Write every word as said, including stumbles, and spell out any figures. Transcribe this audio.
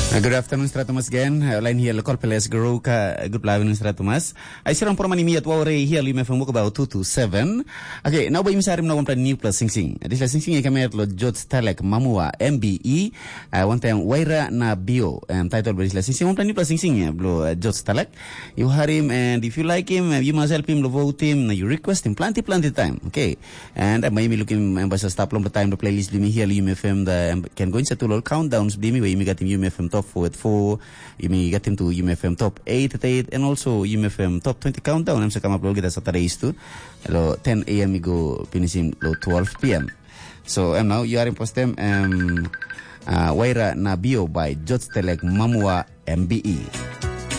Uh, good afternoon, Sir Thomas again. Uh, line here, local palace guru ka good afternoon, Sir Thomas. I see por mani miat wa re here lima from about two to seven. Okay, now by misarim na kompra new plus sing sing. This la sing sing e kamet lo Jot Stalek Mamua M B E. Uh, one time Waira na bio. Um, title by this la sing sing kompra new plus sing sing ya blo uh, Jot Stalek. You hear him and if you like him, uh, you must help him lo vote him. You request him plenty plenty time. Okay, and I may be looking um, by sa stop long the time the playlist limi here U M F M the um, can go into to all countdowns limi where you got him U M F M top four at four, you may get him to U M F M top eight at eight, and also U M F M top twenty countdown. I'm sa come-upload kita sa Saturdays to lo ten a m go finishing lo twelve p m So um, now you are in postem um uh, Waira na bio by Jot Stalek Mamua M B E.